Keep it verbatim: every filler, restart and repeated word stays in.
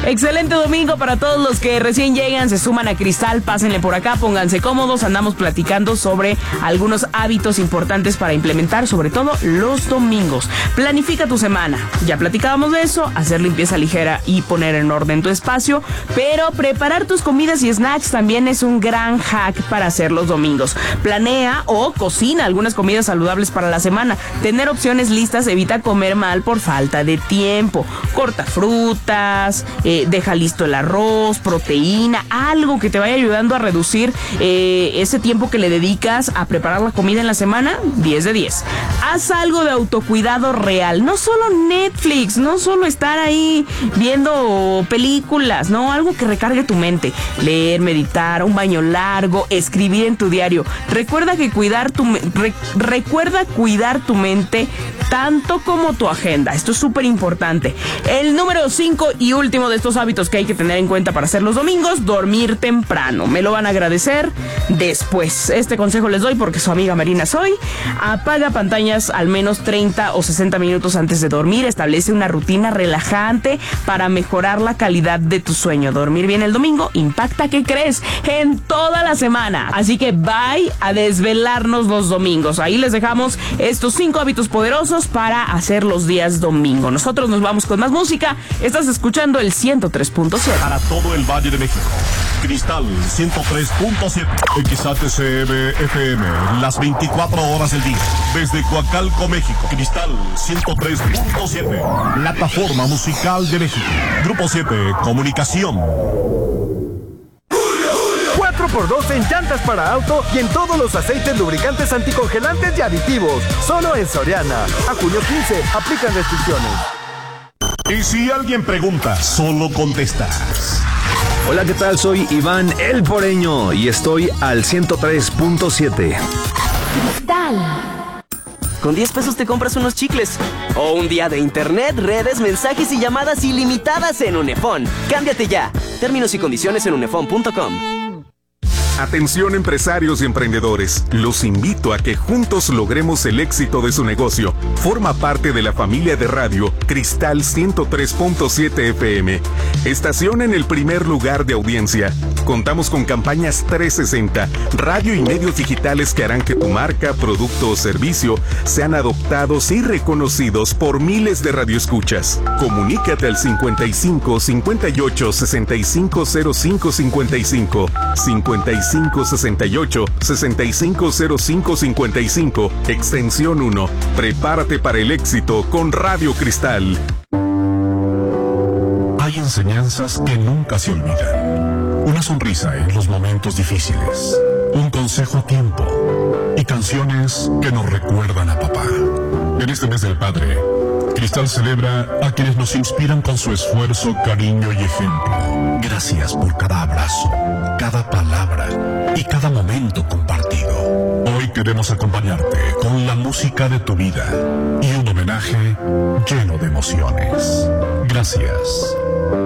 Excelente domingo para todos los que recién llegan, se suman a Cristal, pásenle por acá, pónganse cómodos, andamos platicando sobre algunos hábitos importantes para implementar, sobre todo los domingos. Planifica tu semana, ya platicábamos de eso, hacer limpieza ligera y poner en orden tu espacio, pero preparar tus comidas y snacks también es un gran hack para hacer los domingos. Planea o cocina algunas comidas saludables para la semana. Tener opciones listas evita comer mal por falta de tiempo. Corta frutas, eh, deja listo el arroz, proteína, algo que te vaya ayudando a reducir eh, ese tiempo que le dedicas a preparar la comida en la semana. diez de diez. Haz algo de autocuidado real, no solo Netflix, no solo estar ahí viendo películas, no, algo que recargue tu mente. Leer, meditar, un baño largo, escribir en tu diario. Recuerda que cuidar tu re, recuerda cuidar tu mente tanto como tu agenda. Esto es súper importante. El número cinco y último de estos hábitos que hay que tener en cuenta para hacer los domingos: dormir temprano. Me lo van a agradecer después. Este consejo les doy porque su amiga Marina soy. Apaga pantallas al menos treinta o sesenta minutos antes de dormir. Establece una rutina relajante para mejorar la calidad de tu sueño. Dormir bien el domingo impacta, ¿qué crees?, en toda la semana. Así que bye a desvelarnos los domingos. Ahí les dejamos estos cinco hábitos poderosos para hacer los días domingo. Nosotros nos vamos con más música. Estás escuchando el ciento tres punto siete. Para todo el Valle de México, Cristal ciento tres punto siete. X H C M F M, las veinticuatro horas del día. Desde Coacalco, México, Cristal ciento tres punto siete. Plataforma musical de México. Grupo siete, Comunicación. cuatro por dos en llantas para auto y en todos los aceites lubricantes anticongelantes y aditivos. Solo en Soriana. A junio quince, aplican restricciones. Y si alguien pregunta, solo contestas. Hola, ¿qué tal? Soy Iván El Poreño y estoy al ciento tres punto siete. Cristal. Con diez pesos te compras unos chicles. O un día de internet, redes, mensajes y llamadas ilimitadas en Unefón. Cámbiate ya. Términos y condiciones en unefón punto com. Atención empresarios y emprendedores, los invito a que juntos logremos el éxito de su negocio. Forma parte de la familia de radio Cristal ciento tres punto siete F M, estación en el primer lugar de audiencia. Contamos con campañas trescientos sesenta, radio y medios digitales que harán que tu marca, producto o servicio sean adoptados y reconocidos por miles de radioescuchas. Comunícate al cincuenta y cinco, cincuenta y ocho, sesenta y cinco cero cinco cincuenta y cinco, cincuenta y cinco sesenta y ocho, sesenta y cinco cero cinco cincuenta y cinco, extensión uno. Prepárate para el éxito con Radio Cristal. Hay enseñanzas que nunca se olvidan. Una sonrisa en los momentos difíciles. Un consejo a tiempo. Y canciones que nos recuerdan a papá. En este mes del padre, Cristal celebra a quienes nos inspiran con su esfuerzo, cariño y ejemplo. Gracias por cada abrazo, cada palabra y cada momento compartido. Hoy queremos acompañarte con la música de tu vida y un homenaje lleno de emociones. Gracias.